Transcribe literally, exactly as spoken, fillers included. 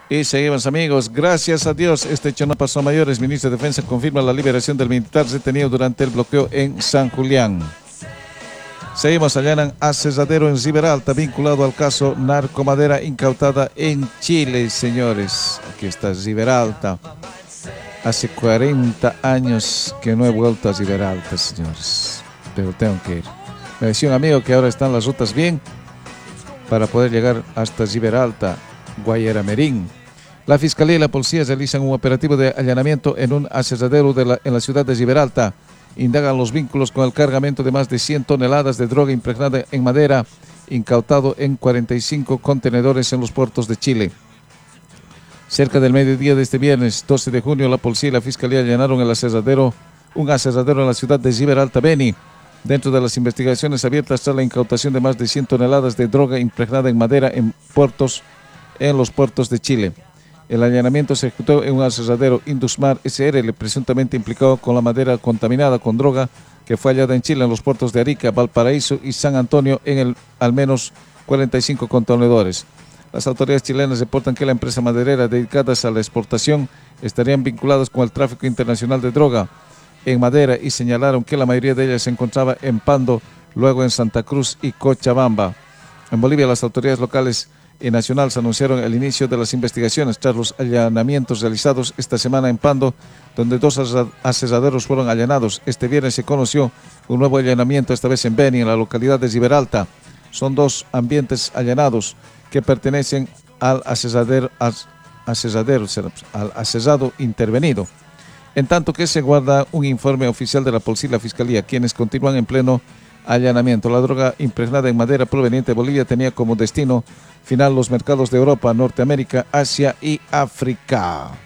Y seguimos, amigos. Gracias a Dios, este hecho no pasó a mayores. Ministro de Defensa confirma la liberación del militar detenido durante el bloqueo en San Julián. Seguimos, allanan asesadero en Riberalta vinculado al caso narcomadera incautada en Chile, señores. Aquí está Riberalta. Hace cuarenta años que no he vuelto a Riberalta, señores. Pero tengo que ir. Me decía un amigo que ahora están las rutas bien para poder llegar hasta Riberalta, Guayaramerín. La Fiscalía y la Policía realizan un operativo de allanamiento en un asesadero de la, en la ciudad de Riberalta. Indagan los vínculos con el cargamento de más de cien toneladas de droga impregnada en madera, incautado en cuarenta y cinco contenedores en los puertos de Chile. Cerca del mediodía de este viernes, doce de junio, la Policía y la Fiscalía allanaron el asesadero, un asesadero en la ciudad de Riberalta, Beni. Dentro de las investigaciones abiertas tras la incautación de más de cien toneladas de droga impregnada en madera en puertos, en los puertos de Chile. El allanamiento se ejecutó en un asesadero Indusmar S R, presuntamente implicado con la madera contaminada con droga que fue hallada en Chile en los puertos de Arica, Valparaíso y San Antonio en el, al menos cuarenta y cinco contenedores. Las autoridades chilenas reportan que la empresa maderera dedicadas a la exportación estarían vinculadas con el tráfico internacional de droga en madera y señalaron que la mayoría de ellas se encontraba en Pando, luego en Santa Cruz y Cochabamba. En Bolivia, las autoridades locales y nacionales anunciaron el inicio de las investigaciones tras los allanamientos realizados esta semana en Pando, donde dos asesaderos fueron allanados. Este viernes se conoció un nuevo allanamiento, esta vez en Beni, en la localidad de Riberalta. Son dos ambientes allanados que pertenecen al asesadero, asesadero, al asesado intervenido. En tanto que se guarda un informe oficial de la Policía y la Fiscalía, quienes continúan en pleno allanamiento. La droga impregnada en madera proveniente de Bolivia tenía como destino final los mercados de Europa, Norteamérica, Asia y África.